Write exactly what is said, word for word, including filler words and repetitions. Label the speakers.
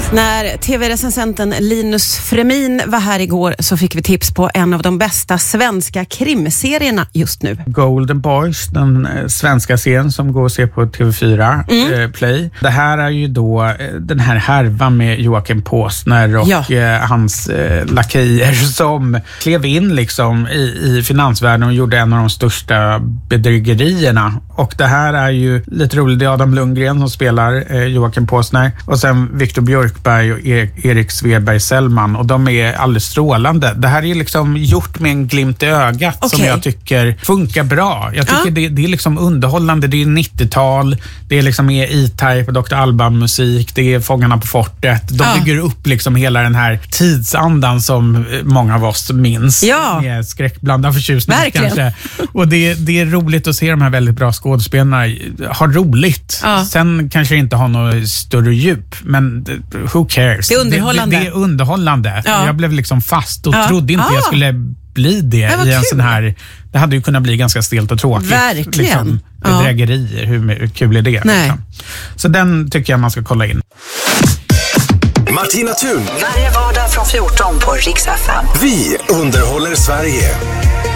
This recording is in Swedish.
Speaker 1: När tv-recensenten Linus Fremin var här igår så fick vi tips på en av de bästa svenska krimserierna just nu.
Speaker 2: Golden Boys, den svenska serien som går att se på T V fyra mm. eh, Play. Det här är ju då eh, den här härvan med Joakim Påsner och ja. eh, hans eh, lakejer som klev in liksom i, i finansvärlden och gjorde en av de största bedrägerierna. Och det här är ju lite roligt, det är Adam Lundgren som spelar eh, Joakim Påsner och sen Viktor Björkberg och Erik Svedberg Sellman, och de är alldeles strålande. Det här är liksom gjort med en glimt i ögat okay. som jag tycker funkar bra. Jag tycker ja. det, det är liksom underhållande, det är nittiotal, det är liksom E-Type, doktor Alban-musik, det är Fångarna på fortet. De ja. bygger upp liksom hela den här tidsandan som många av oss minns.
Speaker 1: Ja.
Speaker 2: Med skräckblandad förtjusning
Speaker 1: verkligen.
Speaker 2: Kanske. Och det, det är roligt att se de här väldigt bra skådespelarna ha roligt. Ja. Sen kanske inte ha något större djup, men who cares?
Speaker 1: Det är underhållande.
Speaker 2: Det, det, det är underhållande. Ja. Jag blev liksom fast och ja. trodde inte ah. jag skulle bli det, det i en sån här. Det hade ju kunnat bli ganska stelt och tråkigt.
Speaker 1: Verkligen.
Speaker 2: Liksom, bedrägerier. Ja. Hur kul är det? Liksom. Så den tycker jag man ska kolla in.
Speaker 3: Martina Thun.
Speaker 4: Varje vardag från fjorton på Rix F M.
Speaker 3: Vi underhåller Sverige.